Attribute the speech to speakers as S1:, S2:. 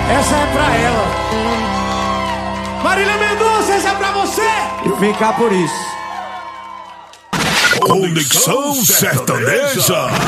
S1: Essa é pra ela. Marília Mendonça, essa é pra você. E vem cá por isso.
S2: Conexão Sertaneja.